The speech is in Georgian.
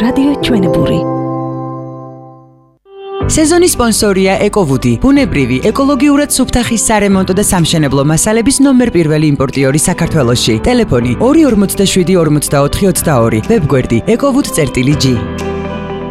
რადიო ჩვენებური. სეზონის სპონსორია ეკოვუდი, ბუნებრივი, ეკოლოგიურად სუფთახის სარემონტო და სამშენებლო მასალების ნომერ პირველი იმპორტიორი საქართველოში. ტელეფონი 247 44 22, ვებგვერდი ekovud.g.